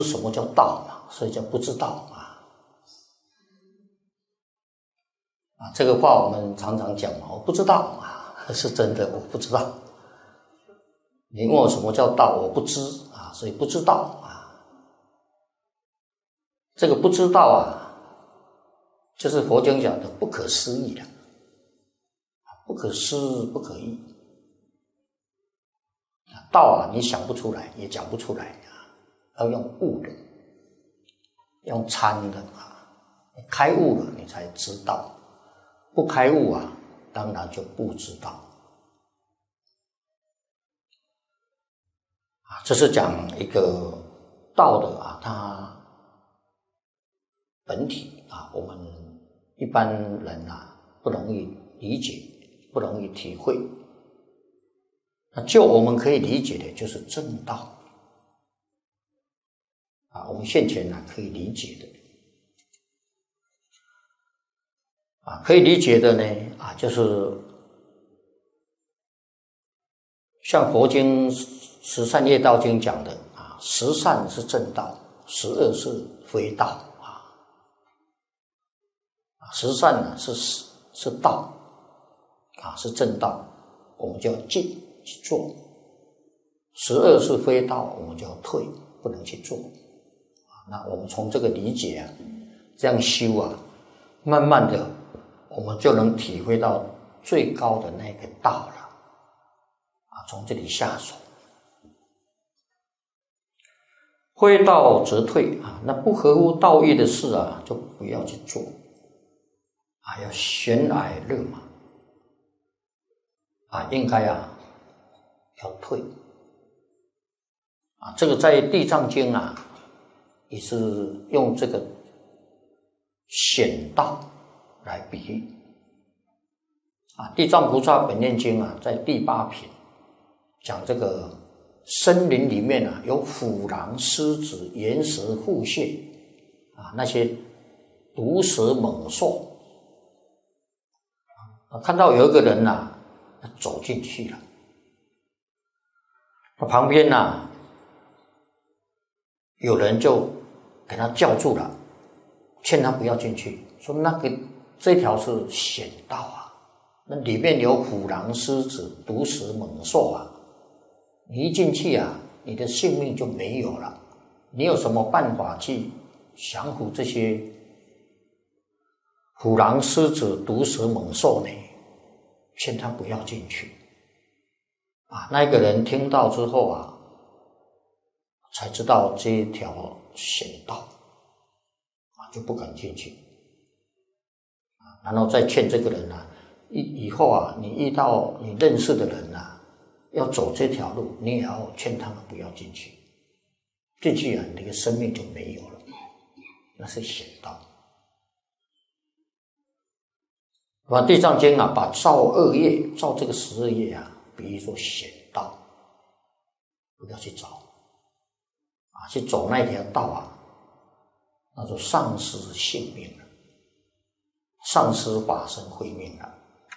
什么叫道嘛？所以叫不知道这个话我们常常讲嘛，我不知道是真的，我不知道。你问我什么叫道，我不知所以不知道这个不知道就是佛经讲的不可思议的，不可思不可议。道你想不出来，也讲不出来要用悟的，用参的开悟了你才知道，不开悟当然就不知道这是讲一个道的它本体我们一般人不容易理解，不容易体会。那就我们可以理解的就是正道我们现前可以理解的可以理解的呢就是像佛经十善业道经讲的十善是正道，十恶是非道十善是道是正道，我们就要进去做；十恶是非道，我们就要退，不能去做那我们从这个理解这样修慢慢的我们就能体会到最高的那个道了从这里下手。非道则退那不合乎道义的事就不要去做要悬崖勒马应该要退这个在地藏经也是用这个险道来比喻地藏菩萨本愿经在第8品讲这个森林里面有虎狼狮子岩蛇腹蟹那些毒蛇猛兽看到有一个人走进去了，旁边有人就给他叫住了，劝他不要进去，说这条是险道那里面有虎狼狮子毒蛇猛兽你一进去你的性命就没有了，你有什么办法去降服这些虎狼狮子毒蛇猛兽呢？劝他不要进去那个人听到之后才知道这一条险道就不敢进去然后再劝这个人以后你遇到你认识的人要走这条路，你也要劝他们不要进去，进去你的生命就没有了，那是险道。地藏经把造恶业，造这个十恶业比喻说险道，不要去找去走那条道那就丧失性命了，丧失法身慧命了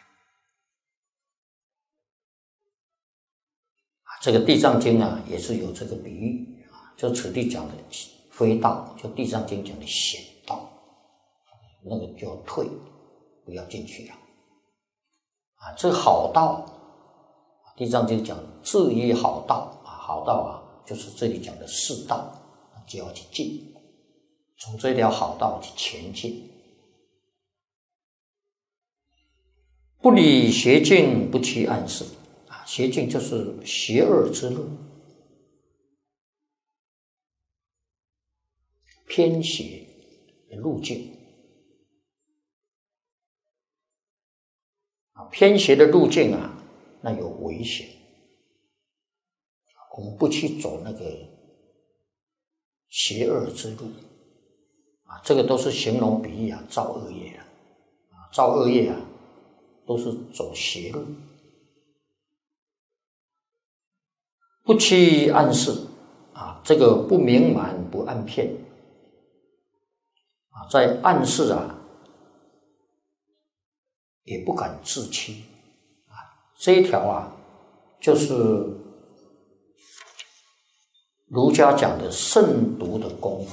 这个地藏经也是有这个比喻就此地讲的非道，就地藏经讲的险道，那个就要退，不要进去了这个好道，地藏经讲至于好道好道就是这里讲的世道，就要去进，从这条好道去前进。不理邪径，不趋暗示邪径就是邪恶之路，偏邪的路径偏邪的路径那有危险，我们不去走那个邪恶之路这个都是形容比喻造恶业造恶业都是走邪路。不趋暗示这个不明瞒不暗骗在暗示也不敢自欺这一条就是儒家讲的慎独的功夫。